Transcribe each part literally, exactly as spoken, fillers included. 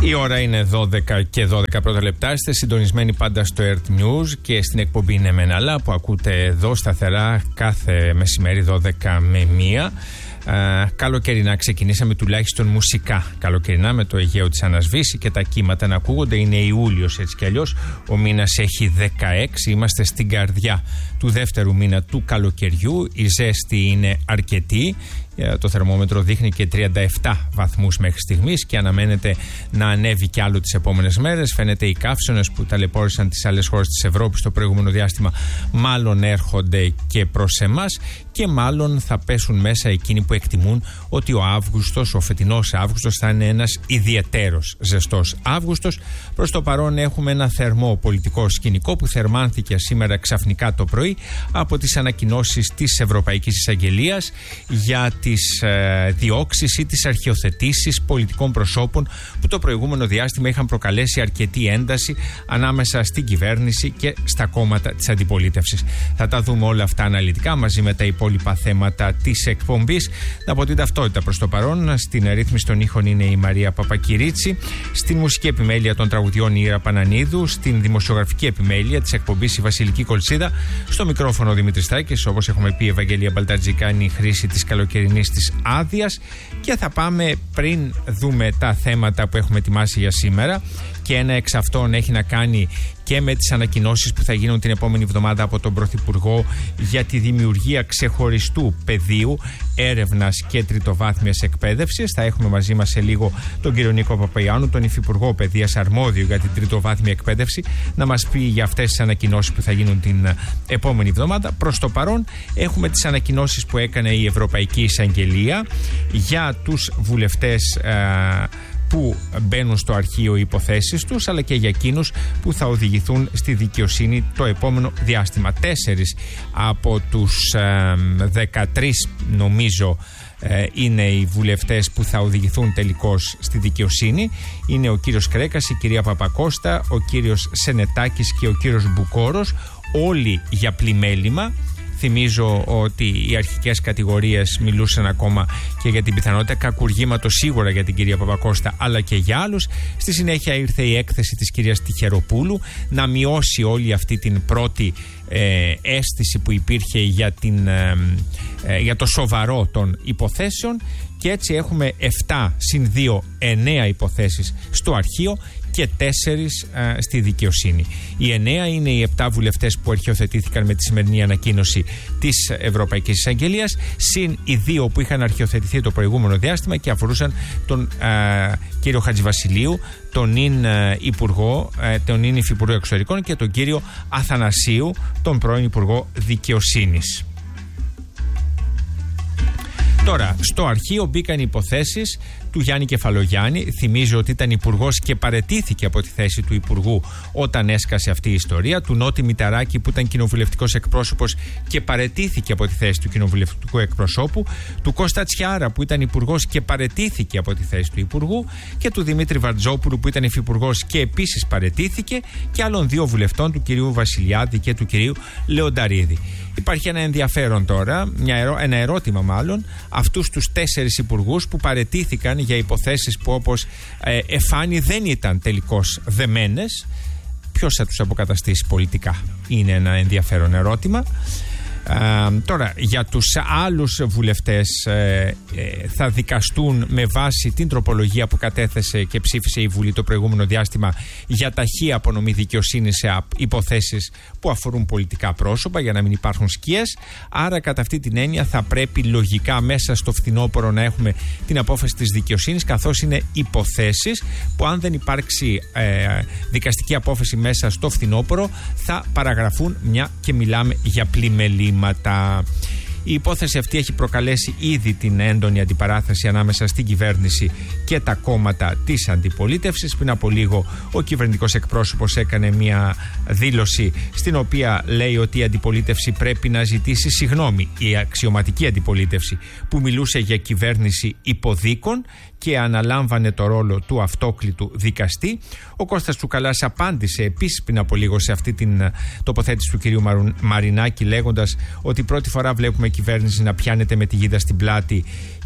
Η ώρα είναι δώδεκα και δώδεκα πρώτα λεπτά. Είστε συντονισμένοι πάντα στο Earth News και στην εκπομπή Είναι Μεν Αλλά που ακούτε εδώ σταθερά κάθε μεσημέρι δώδεκα με μία. Uh, καλοκαιρινά ξεκινήσαμε, τουλάχιστον μουσικά καλοκαιρινά, με το Αιγαίο της ανασβήσει και τα κύματα να ακούγονται. Είναι Ιούλιος έτσι κι αλλιώς, ο μήνας έχει δεκαέξι, είμαστε στην καρδιά του δεύτερου μήνα του καλοκαιριού. Η ζέστη είναι αρκετή, το θερμόμετρο δείχνει και τριάντα επτά βαθμούς μέχρι στιγμής και αναμένεται να ανέβει κι άλλο τις επόμενες μέρες. Φαίνεται οι καύσωνες που ταλαιπώρησαν τις άλλες χώρες της Ευρώπης το προηγούμενο διάστημα μάλλον έρχονται και προς εμάς και μάλλον θα πέσουν μέσα εκείνοι που εκτιμούν ότι ο Αύγουστος, ο φετινός Αύγουστος θα είναι ένας ιδιαιτέρως ζεστός Αύγουστος. Προς το παρόν έχουμε ένα θερμό πολιτικό σκηνικό που θερμάνθηκε σήμερα ξαφνικά το πρωί από τις ανακοινώσεις της Ευρωπαϊκής Εισαγγελίας για τις ε, διώξεις ή τις αρχιοθετήσεις πολιτικών προσώπων που το προηγούμενο διάστημα είχαν προκαλέσει αρκετή ένταση ανάμεσα στην κυβέρνηση και στα κόμματα της αντιπολίτευσης. Θα τα δούμε όλα αυτά αναλυτικά μαζί με τα υπόλοιπα θέματα της εκπομπής. Από την ταυτότητα προς το παρόν, στην ρύθμιση των ήχων είναι η Μαρία Παπακυρίτσι, στην μουσική επιμέλεια των τραγουδιών η Ήρα Πανανίδου, στην δημοσιογραφική επιμέλεια της εκπομπής η Βασιλική Κολτσίδα, στο μικρόφωνο ο Δημήτρης Στάκης. Όπως έχουμε πει, η Ευαγγελία Μπαλτατζή κάνει χρήση της καλοκαιρινής της άδειας και θα πάμε, πριν δούμε τα θέματα που έχουμε ετοιμάσει για σήμερα, και ένα εξ αυτών έχει να κάνει και με τις ανακοινώσεις που θα γίνουν την επόμενη εβδομάδα από τον Πρωθυπουργό για τη δημιουργία ξεχωριστού πεδίου έρευνας και τριτοβάθμιας εκπαίδευσης. Θα έχουμε μαζί μας σε λίγο τον κύριο Νίκο Παπαϊάννου, τον Υφυπουργό Παιδείας αρμόδιο για την τριτοβάθμια εκπαίδευση, να μας πει για αυτές τις ανακοινώσεις που θα γίνουν την επόμενη εβδομάδα. Προς το παρόν έχουμε τις ανακοινώσεις που έκανε η Ευρωπαϊκή Εισαγγελία για τους βουλευτές ε, που μπαίνουν στο αρχείο οι υποθέσεις τους, αλλά και για εκείνους που θα οδηγηθούν στη δικαιοσύνη το επόμενο διάστημα. Τέσσερις από τους ε, δεκατρείς νομίζω ε, είναι οι βουλευτές που θα οδηγηθούν τελικώς στη δικαιοσύνη. Είναι ο κύριος Κρέκας, η κυρία Παπακώστα, ο κύριος Σενετάκης και ο κύριος Μπουκόρος, όλοι για πλημέλημα. Θυμίζω ότι οι αρχικές κατηγορίες μιλούσαν ακόμα και για την πιθανότητα κακουργήματος σίγουρα για την κυρία Παπακώστα, αλλά και για άλλους. Στη συνέχεια ήρθε η έκθεση της κυρίας Τυχεροπούλου να μειώσει όλη αυτή την πρώτη ε, αίσθηση που υπήρχε για, την, ε, ε, για το σοβαρό των υποθέσεων, και έτσι έχουμε επτά συν δύο, εννέα υποθέσεις στο αρχείο και τέσσερις α, στη δικαιοσύνη. Οι εννέα είναι οι επτά βουλευτές που αρχιοθετήθηκαν με τη σημερινή ανακοίνωση της Ευρωπαϊκής Εισαγγελίας, συν οι δύο που είχαν αρχιοθετηθεί το προηγούμενο διάστημα και αφορούσαν τον α, κύριο Χατζηβασιλείου, τον ίν Υπουργό, α, τον ίν Υφυπουργό Εξωτερικών, και τον κύριο Αθανασίου, τον πρώην Υπουργό Δικαιοσύνης. Τώρα, στο αρχείο μπήκαν υποθέσεις του Γιάννη Κεφαλογιάννη. Θυμίζω ότι ήταν υπουργός και παραιτήθηκε από τη θέση του υπουργού όταν έσκασε αυτή η ιστορία. Του Νότι Μηταράκη, που ήταν κοινοβουλευτικός εκπρόσωπος και παραιτήθηκε από τη θέση του κοινοβουλευτικού εκπροσώπου. Του Κώστα Τσιάρα, που ήταν υπουργός και παραιτήθηκε από τη θέση του υπουργού. Και του Δημήτρη Βαρτζόπουλου, που ήταν υφυπουργός και επίσης παραιτήθηκε. Και άλλων δύο βουλευτών, του κυρίου Βασιλιάδη και του κυρίου Λεονταρίδη. Υπάρχει ένα ενδιαφέρον τώρα, μια ερώ, ένα ερώτημα μάλλον, αυτούς τους τέσσερις υπουργούς που παραιτήθηκαν για υποθέσεις που, όπως ε, εφάνει, δεν ήταν τελικώς δεμένες. Ποιος θα τους αποκαταστήσει πολιτικά? Είναι ένα ενδιαφέρον ερώτημα. Ε, τώρα, για τους άλλους βουλευτές ε, ε, θα δικαστούν με βάση την τροπολογία που κατέθεσε και ψήφισε η Βουλή το προηγούμενο διάστημα για ταχεία απονομή δικαιοσύνη σε υποθέσεις που αφορούν πολιτικά πρόσωπα, για να μην υπάρχουν σκιές. Άρα, κατά αυτή την έννοια, θα πρέπει λογικά μέσα στο φθινόπωρο να έχουμε την απόφαση της δικαιοσύνης, καθώς είναι υποθέσεις που, αν δεν υπάρξει ε, δικαστική απόφαση μέσα στο φθινόπωρο, θα παραγραφούν, μια και μιλάμε για πλημελή. Η υπόθεση αυτή έχει προκαλέσει ήδη την έντονη αντιπαράθεση ανάμεσα στην κυβέρνηση και τα κόμματα της αντιπολίτευσης. Πριν από λίγο ο κυβερνητικός εκπρόσωπος έκανε μια δήλωση στην οποία λέει ότι η αντιπολίτευση πρέπει να ζητήσει συγγνώμη. Η αξιωματική αντιπολίτευση, που μιλούσε για κυβέρνηση υποδίκων και αναλάμβανε το ρόλο του αυτόκλητου δικαστή. Ο Κώστας Τσουκαλάς απάντησε επίσης πριν από λίγο σε αυτή την τοποθέτηση του κυρίου Μαρινάκη, λέγοντας ότι πρώτη φορά βλέπουμε κυβέρνηση να πιάνεται με τη γίδα στην πλάτη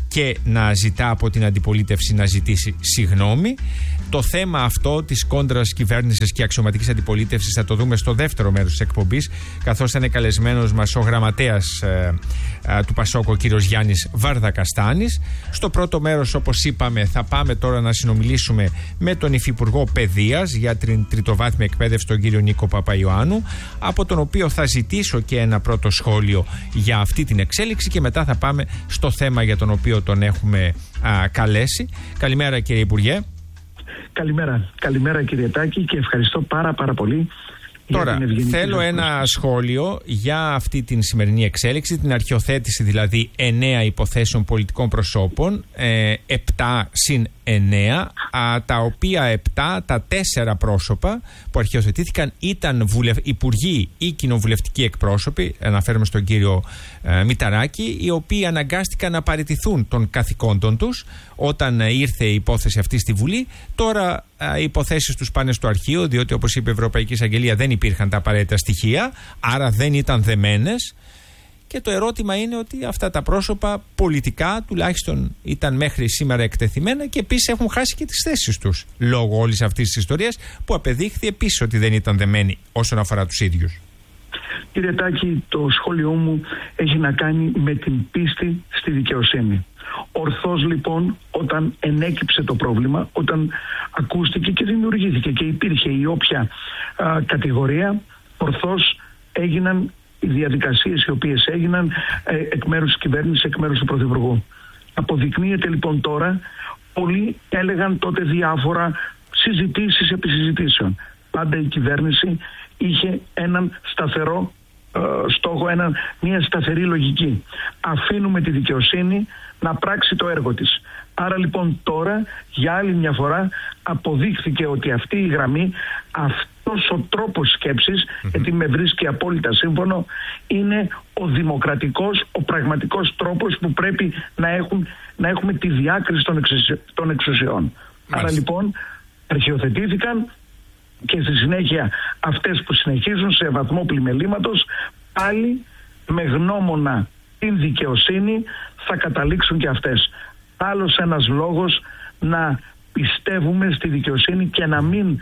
και να ζητά από την αντιπολίτευση να ζητήσει συγγνώμη. Το θέμα αυτό της κόντρας κυβέρνησης και αξιωματικής αντιπολίτευσης θα το δούμε στο δεύτερο μέρος της εκπομπής, καθώς θα είναι καλεσμένος μας ο γραμματέας ε, ε, του Πασόκ, ο κύριος Γιάννης Βαρδακαστάνης. Στο πρώτο μέρος, όπως είπαμε, θα πάμε τώρα να συνομιλήσουμε με τον Υφυπουργό Παιδείας για την τριτοβάθμια εκπαίδευση, τον κύριο Νίκο Παπαϊωάννου, από τον οποίο θα ζητήσω και ένα πρώτο σχόλιο για αυτή την εξέλιξη και μετά θα πάμε στο θέμα για τον οποίο τον έχουμε α, καλέσει. Καλημέρα, κύριε Υπουργέ. Καλημέρα. Καλημέρα, κύριε Τάκη, και ευχαριστώ πάρα πάρα πολύ. Τώρα, θέλω ένα σχόλιο για αυτή την σημερινή εξέλιξη, την αρχιοθέτηση δηλαδή εννέα υποθέσεων πολιτικών προσώπων, ε, επτά συν εννέα, α, τα οποία επτά, τα τέσσερα πρόσωπα που αρχιοθετήθηκαν ήταν βουλευ... υπουργοί ή κοινοβουλευτικοί εκπρόσωποι, αναφέρομαι στον κύριο ε, Μηταράκη, οι οποίοι αναγκάστηκαν να παραιτηθούν των καθηκόντων τους όταν ε, ήρθε η υπόθεση αυτή στη Βουλή. Τώρα ε, οι υποθέσεις τους πάνε στο αρχείο, διότι όπως είπε η Ευρωπαϊκή Εισαγγελία δεν υπήρχαν τα απαραίτητα στοιχεία, άρα δεν ήταν δεμένες. Και το ερώτημα είναι ότι αυτά τα πρόσωπα πολιτικά τουλάχιστον ήταν μέχρι σήμερα εκτεθειμένα και επίσης έχουν χάσει και τις θέσεις τους λόγω όλης αυτής της ιστορίας που απεδείχθη επίσης ότι δεν ήταν δεμένοι όσον αφορά τους ίδιους. Κύριε Τάκη, το σχόλιο μου έχει να κάνει με την πίστη στη δικαιοσύνη. Ορθώς λοιπόν, όταν ενέκυψε το πρόβλημα, όταν ακούστηκε και δημιουργήθηκε και υπήρχε η όποια α, κατηγορία, ορθώς έγιναν οι διαδικασίες οι οποίες έγιναν ε, εκ μέρους της κυβέρνησης, εκ μέρους του Πρωθυπουργού. Αποδεικνύεται λοιπόν τώρα, πολλοί έλεγαν τότε διάφορα, συζητήσεις επί συζητήσεων. Πάντα η κυβέρνηση είχε έναν σταθερό ε, στόχο, έναν, μια σταθερή λογική. Αφήνουμε τη δικαιοσύνη να πράξει το έργο της. Άρα λοιπόν τώρα για άλλη μια φορά αποδείχθηκε ότι αυτή η γραμμή, αυτός ο τρόπος σκέψης, mm-hmm. γιατί με βρίσκει απόλυτα σύμφωνο, είναι ο δημοκρατικός, ο πραγματικός τρόπος που πρέπει να, έχουν, να έχουμε τη διάκριση των, εξουσι, των εξουσιών. Mm-hmm. Άρα λοιπόν αρχιοθετήθηκαν και στη συνέχεια αυτές που συνεχίζουν σε βαθμό πλημελήματος πάλι με γνώμονα την δικαιοσύνη θα καταλήξουν και αυτές. Άλλος ένας λόγος να πιστεύουμε στη δικαιοσύνη και να μην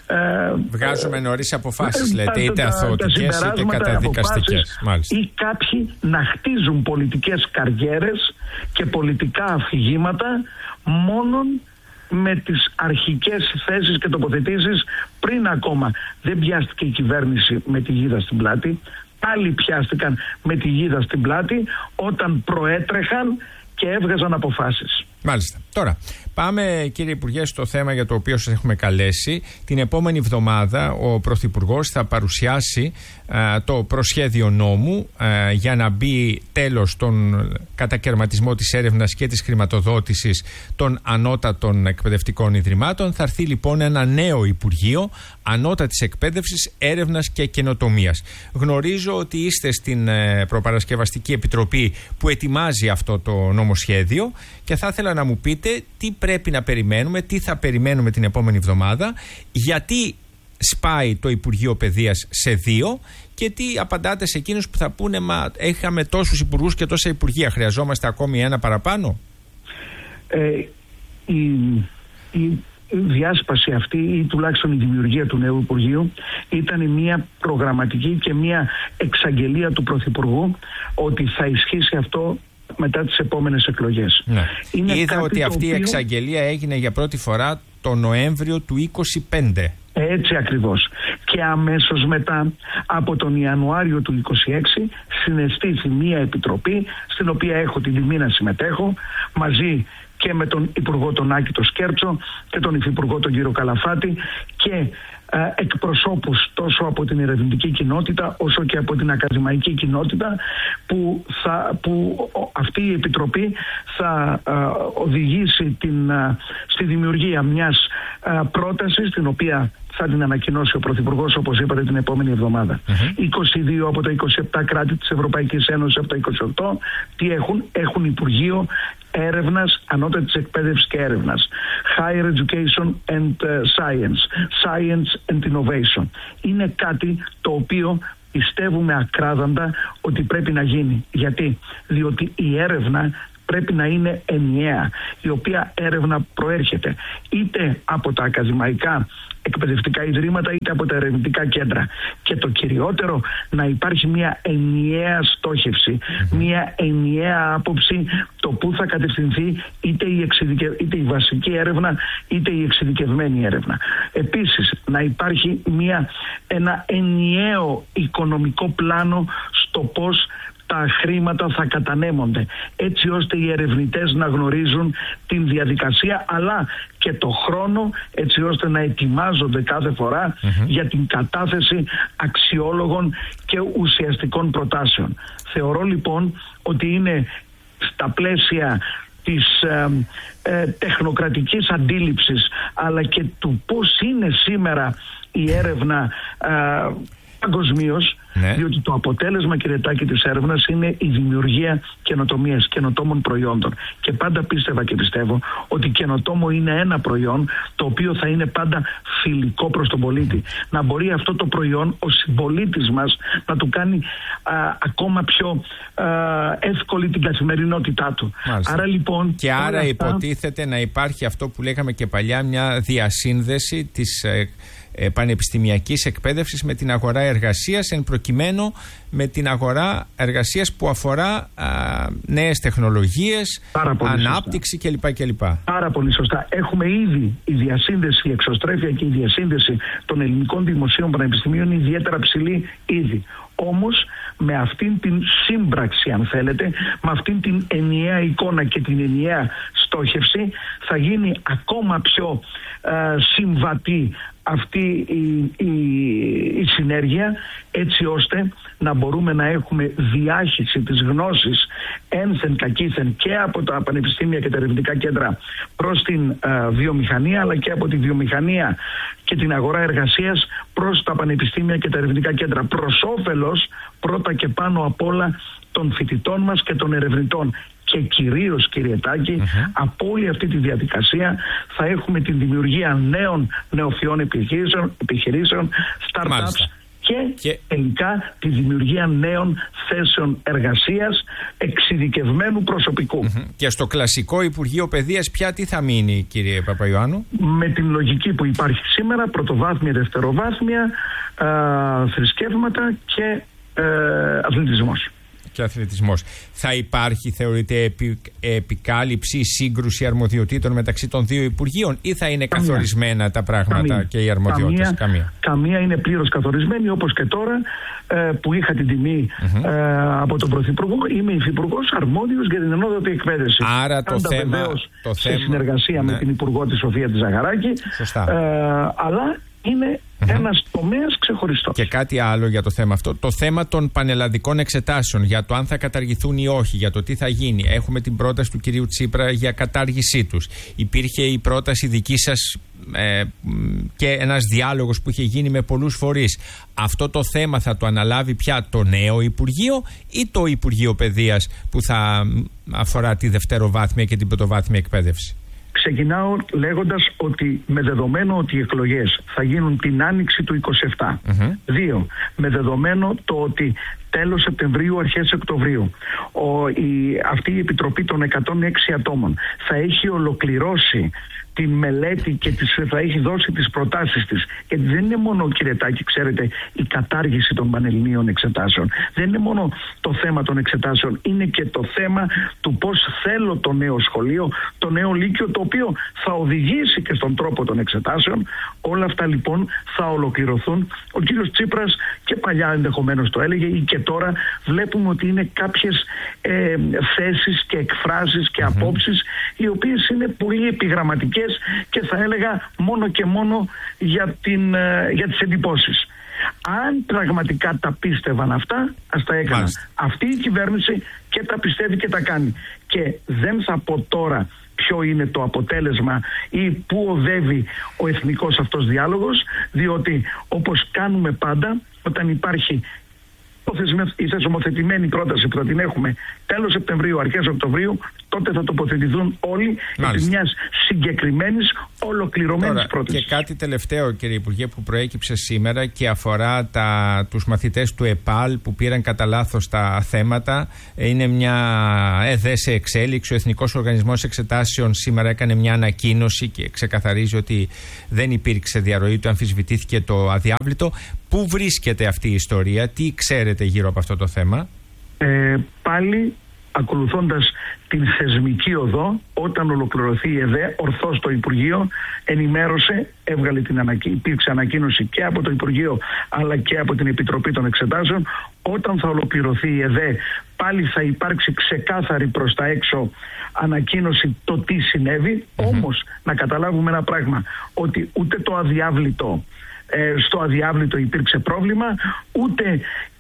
ε, βγάζουμε νωρίς αποφάσεις, ε, λέτε, είτε αθωωτικές είτε καταδικαστικές. Ή κάποιοι να χτίζουν πολιτικές καριέρες και πολιτικά αφηγήματα μόνον με τις αρχικές θέσεις και τοποθετήσεις πριν ακόμα δεν πιάστηκε η κυβέρνηση με τη γίδα στην πλάτη. Άλλοι πιάστηκαν με τη γίδα στην πλάτη όταν προέτρεχαν και έβγαζαν αποφάσεις. Μάλιστα. Τώρα, πάμε, κύριε Υπουργέ, στο θέμα για το οποίο σας έχουμε καλέσει. Την επόμενη εβδομάδα ο Πρωθυπουργός θα παρουσιάσει α, το προσχέδιο νόμου α, για να μπει τέλος στον κατακαιρματισμό της έρευνας και της χρηματοδότησης των ανώτατων εκπαιδευτικών ιδρυμάτων. Θα έρθει λοιπόν ένα νέο Υπουργείο Ανώτατης Εκπαίδευσης, Έρευνας και Καινοτομίας. Γνωρίζω ότι είστε στην ε, Προπαρασκευαστική Επιτροπή που ετοιμάζει αυτό το νομοσχέδιο και θα ήθελα να μου πείτε τι πρέπει να περιμένουμε, τι θα περιμένουμε την επόμενη εβδομάδα, γιατί σπάει το Υπουργείο Παιδείας σε δύο και τι απαντάτε σε εκείνους που θα πούνε μα είχαμε τόσους υπουργούς και τόσα υπουργεία, χρειαζόμαστε ακόμη ένα παραπάνω. Ε, η, η διάσπαση αυτή ή τουλάχιστον η δημιουργία του νέου Υπουργείου ήταν μια προγραμματική και μια εξαγγελία του Πρωθυπουργού ότι θα ισχύσει αυτό μετά τις επόμενες εκλογές. Ναι. Είδα ότι αυτή οποίο... η εξαγγελία έγινε για πρώτη φορά το Νοέμβριο του είκοσι πέντε. Έτσι ακριβώς. Και αμέσως μετά, από τον Ιανουάριο του είκοσι έξι, συναισθήθη μία επιτροπή, στην οποία έχω την τιμή να συμμετέχω, μαζί και με τον Υπουργό τον Άκη τον Σκέρτσο και τον Υφυπουργό τον κύριο Καλαφάτη και ε, εκπροσώπους τόσο από την ερευνητική κοινότητα όσο και από την ακαδημαϊκή κοινότητα που, θα, που αυτή η επιτροπή θα ε, οδηγήσει την, ε, στη δημιουργία μιας ε, πρότασης την οποία θα την ανακοινώσει ο Πρωθυπουργός, όπως είπατε, την επόμενη εβδομάδα. Mm-hmm. είκοσι δύο από τα είκοσι επτά κράτη της Ευρωπαϊκής Ένωσης από τα είκοσι οκτώ τι έχουν, έχουν Υπουργείο Έρευνας, Ανώτατης Εκπαίδευσης και Έρευνας. Higher Education and uh, Science. Science and Innovation. Είναι κάτι το οποίο πιστεύουμε ακράδαντα ότι πρέπει να γίνει. Γιατί? Διότι η έρευνα πρέπει να είναι ενιαία, η οποία έρευνα προέρχεται είτε από τα ακαδημαϊκά εκπαιδευτικά ιδρύματα είτε από τα ερευνητικά κέντρα. Και το κυριότερο, να υπάρχει μια ενιαία στόχευση, mm-hmm. μια ενιαία άποψη το που θα κατευθυνθεί είτε η, εξειδικε... είτε η βασική έρευνα είτε η εξειδικευμένη έρευνα. Επίσης, να υπάρχει μια, ένα ενιαίο οικονομικό πλάνο στο πώς τα χρήματα θα κατανέμονται, έτσι ώστε οι ερευνητές να γνωρίζουν την διαδικασία αλλά και το χρόνο, έτσι ώστε να ετοιμάζονται κάθε φορά mm-hmm. για την κατάθεση αξιόλογων και ουσιαστικών προτάσεων. Θεωρώ λοιπόν ότι είναι στα πλαίσια της ε, ε, τεχνοκρατικής αντίληψης αλλά και του πώς είναι σήμερα η έρευνα ε, παγκοσμίως, ναι. διότι το αποτέλεσμα, κύριε Τάκη, της έρευνας είναι η δημιουργία καινοτομίας, καινοτόμων προϊόντων. Και πάντα πίστευα και πιστεύω ότι καινοτόμο είναι ένα προϊόν το οποίο θα είναι πάντα φιλικό προς τον πολίτη. Mm. Να μπορεί αυτό το προϊόν ο συμπολίτης μας να του κάνει α, ακόμα πιο α, εύκολη την καθημερινότητά του. Μάλιστα. Άρα λοιπόν... Και άρα αυτά... υποτίθεται να υπάρχει αυτό που λέγαμε και παλιά, μια διασύνδεση της ε, ε, πανεπιστημιακής εκπαίδευσης με την αγορά εργασίας, εν προκειμένου με την αγορά εργασίας που αφορά α, νέες τεχνολογίες, ανάπτυξη κλπ. κλπ. Πάρα πολύ σωστά. Έχουμε ήδη η διασύνδεση, η εξωστρέφεια και η διασύνδεση των ελληνικών δημοσίων πανεπιστημίων είναι ιδιαίτερα ψηλή ήδη. Όμως με αυτήν την σύμπραξη, αν θέλετε, με αυτήν την ενιαία εικόνα και την ενιαία στόχευση θα γίνει ακόμα πιο ε, συμβατή αυτή η, η, η συνέργεια, έτσι ώστε να μπορούμε να έχουμε διάχυση της γνώσης ένθεν κακήθεν και από τα πανεπιστήμια και τα ερευνητικά κέντρα προς την ε, βιομηχανία, αλλά και από τη βιομηχανία και την αγορά εργασίας προς τα πανεπιστήμια και τα ερευνητικά κέντρα, προς όφελος πρώτα και πάνω απ' όλα των φοιτητών μας και των ερευνητών. Και κυρίως, κύριε Τάκη, uh-huh. από όλη αυτή τη διαδικασία θα έχουμε την δημιουργία νέων νεοφυών επιχειρήσεων, επιχειρήσεων startups Μάλιστα. και, και τελικά τη δημιουργία νέων θέσεων εργασίας εξειδικευμένου προσωπικού. Uh-huh. Και στο κλασικό Υπουργείο Παιδείας πια τι θα μείνει, κύριε Παπαϊωάννου? Με την λογική που υπάρχει σήμερα, πρωτοβάθμια, δευτεροβάθμια, α, θρησκεύματα και α, αθλητισμός. Και αθλητισμός. Θα υπάρχει, θεωρείτε, επι, επικάλυψη ή σύγκρουση αρμοδιοτήτων μεταξύ των δύο Υπουργείων, ή θα είναι καμία. καθορισμένα τα πράγματα καμία. και οι αρμοδιότητες? Καμία, καμία. καμία είναι πλήρως καθορισμένη, όπως και τώρα ε, που είχα την τιμή mm-hmm. ε, από τον Πρωθυπουργό. Είμαι υφυπουργός αρμόδιος για την ανώτατη εκπαίδευση. Άρα το θέμα, το σε θέμα, συνεργασία ναι. με την Υπουργό τη Σοφία τη Ζαγαράκη. Σωστά. Ε, αλλά είναι mm-hmm. ένας τομέας ξεχωριστός. Και κάτι άλλο για το θέμα αυτό. Το θέμα των πανελλαδικών εξετάσεων, για το αν θα καταργηθούν ή όχι, για το τι θα γίνει. Έχουμε την πρόταση του κυρίου Τσίπρα για κατάργησή τους. Υπήρχε η πρόταση δική σας ε, και ένας διάλογος που είχε γίνει με πολλούς φορείς. Αυτό το θέμα θα το αναλάβει πια το νέο Υπουργείο ή το Υπουργείο Παιδείας που θα αφορά τη δευτεροβάθμια και την πρωτοβάθμια εκπαίδευση? Ξεκινάω λέγοντας ότι με δεδομένο ότι οι εκλογές θα γίνουν την άνοιξη του είκοσι επτά. Mm-hmm. Δύο, με δεδομένο το ότι τέλος Σεπτεμβρίου, αρχές Οκτωβρίου ο, η, αυτή η Επιτροπή των εκατόν έξι ατόμων θα έχει ολοκληρώσει την μελέτη και τις, θα έχει δώσει τις προτάσεις της. Γιατί δεν είναι μόνο, κύριε Τάκη, ξέρετε, η κατάργηση των πανελληνίων εξετάσεων. Δεν είναι μόνο το θέμα των εξετάσεων. Είναι και το θέμα του πώς θέλω το νέο σχολείο, το νέο λύκειο, το οποίο θα οδηγήσει και στον τρόπο των εξετάσεων. Όλα αυτά λοιπόν θα ολοκληρωθούν. Ο κύριος Τσίπρας και παλιά ενδεχομένως το έλεγε, ή και τώρα βλέπουμε ότι είναι κάποιες ε, θέσεις και εκφράσεις και mm-hmm. απόψεις οι οποίες είναι πολύ επιγραμματικές και θα έλεγα μόνο και μόνο για, την, για τις εντυπώσεις. Αν πραγματικά τα πίστευαν αυτά, ας τα έκαναν. Μάλιστα. Αυτή η κυβέρνηση και τα πιστεύει και τα κάνει. Και δεν θα πω τώρα ποιο είναι το αποτέλεσμα ή πού οδεύει ο εθνικός αυτός διάλογος, διότι όπως κάνουμε πάντα, όταν υπάρχει η θεσμοθετημένη πρόταση που θα την έχουμε τέλος Σεπτεμβρίου, αρχές Οκτωβρίου, τότε θα τοποθετηθούν όλοι επί μιας συγκεκριμένης ολοκληρωμένης πρότασης. Και κάτι τελευταίο, κύριε Υπουργέ, που προέκυψε σήμερα και αφορά τα, τους μαθητές του ΕΠΑΛ που πήραν κατά λάθος τα θέματα. Είναι μια ΕΔΕ σε εξέλιξη. Ο Εθνικός Οργανισμός Εξετάσεων σήμερα έκανε μια ανακοίνωση και ξεκαθαρίζει ότι δεν υπήρξε διαρροή του, αμφισβητήθηκε το αδιάβλητο. Πού βρίσκεται αυτή η ιστορία, τι ξέρετε γύρω από αυτό το θέμα? Ε, πάλι ακολουθώντας την θεσμική οδό, όταν ολοκληρωθεί η ΕΔΕ, ορθώς το Υπουργείο ενημέρωσε, έβγαλε την ανακοίνωση, υπήρξε ανακοίνωση και από το Υπουργείο αλλά και από την Επιτροπή των Εξετάσεων. Όταν θα ολοκληρωθεί η ΕΔΕ, πάλι θα υπάρξει ξεκάθαρη προς τα έξω ανακοίνωση το τι συνέβη. Mm-hmm. Όμως να καταλάβουμε ένα πράγμα, ότι ούτε το αδιάβλητο, ε, στο αδιάβλητο υπήρξε πρόβλημα, ούτε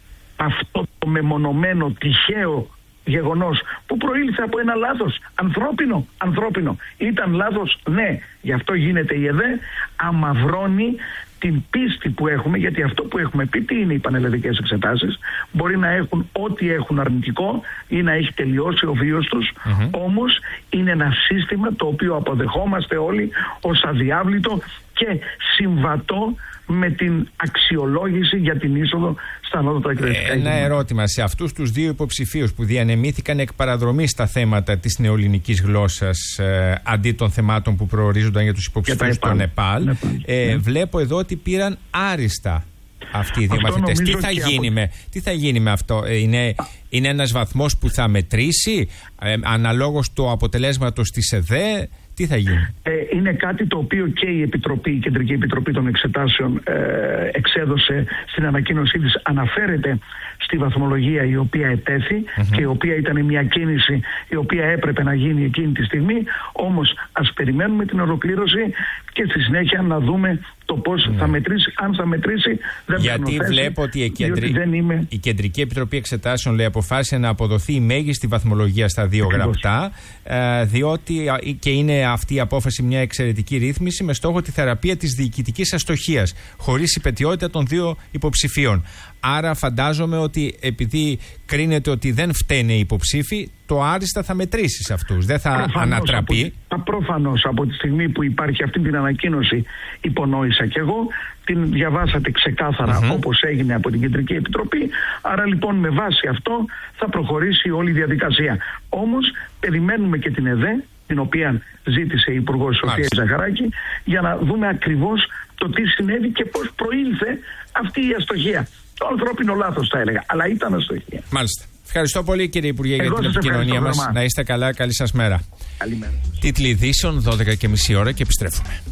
αυτό το μεμονωμένο τυχαίο γεγονός που προήλθε από ένα λάθος ανθρώπινο, ανθρώπινο. Ήταν λάθος, ναι, γι' αυτό γίνεται η ΕΔΕ, αμαυρώνει την πίστη που έχουμε, γιατί αυτό που έχουμε πει, τι είναι οι πανελλαδικές εξετάσεις, μπορεί να έχουν ό,τι έχουν αρνητικό ή να έχει τελειώσει ο βίος τους, mm-hmm. όμως είναι ένα σύστημα το οποίο αποδεχόμαστε όλοι ως αδιάβλητο και συμβατό με την αξιολόγηση για την είσοδο στα ανώτατα εκπαιδευτικά. Ένα ερώτημα. Σε αυτούς τους δύο υποψηφίους που διανεμήθηκαν εκ παραδρομής στα θέματα της νεοελληνικής γλώσσας ε, αντί των θεμάτων που προορίζονταν για τους υποψηφίους των ΕΠΑΛ, ε, ναι. βλέπω εδώ ότι πήραν άριστα αυτοί οι δύο μαθητές. Τι θα, γίνει από... με, τι θα γίνει με αυτό? Ε, είναι, είναι ένας βαθμός που θα μετρήσει ε, αναλόγως του αποτελέσματος της ΕΔΕ? Τι θα γίνει? Ε, είναι κάτι το οποίο και η Επιτροπή, η Κεντρική Επιτροπή των Εξετάσεων ε, εξέδωσε στην ανακοίνωσή της. Αναφέρεται στη βαθμολογία η οποία ετέθη mm-hmm. και η οποία ήταν μια κίνηση η οποία έπρεπε να γίνει εκείνη τη στιγμή. Όμως ας περιμένουμε την ολοκλήρωση και στη συνέχεια να δούμε το πώς mm. θα μετρήσει, αν θα μετρήσει. Δεν Γιατί θέση, βλέπω ότι η, κεντρι... δεν είμαι... η Κεντρική Επιτροπή Εξετάσεων λέει αποφάσισε να αποδοθεί η μέγιστη βαθμολογία στα δύο Ακριβώς. γραπτά, ε, διότι και είναι αυτή η απόφαση μια εξαιρετική ρύθμιση με στόχο τη θεραπεία της διοικητικής αστοχίας, χωρίς υπετιότητα των δύο υποψηφίων. Άρα φαντάζομαι ότι επειδή κρίνεται ότι δεν φταίνε οι υποψήφοι, το άριστα θα μετρήσει σε αυτούς, δεν θα προφανώς ανατραπεί. Από, προφανώς από τη στιγμή που υπάρχει αυτή την ανακοίνωση, υπονόησα κι εγώ, την διαβάσατε ξεκάθαρα mm-hmm. όπως έγινε από την Κεντρική Επιτροπή. Άρα λοιπόν με βάση αυτό θα προχωρήσει όλη η διαδικασία. Όμως περιμένουμε και την ΕΔΕ, την οποία ζήτησε η Υπουργός Σοφία Ζαχαράκη, για να δούμε ακριβώς το τι συνέβη και πώς προήλθε αυτή η αστοχία. Το ανθρώπινο λάθος θα έλεγα, αλλά ήταν αστοχία. Μάλιστα. Ευχαριστώ πολύ κύριε Υπουργέ Εγώ για την επικοινωνία μας. Να είστε καλά, καλή σας μέρα. Καλημέρα. Τίτλοι ειδήσεων, δώδεκα και μισή ώρα και επιστρέφουμε.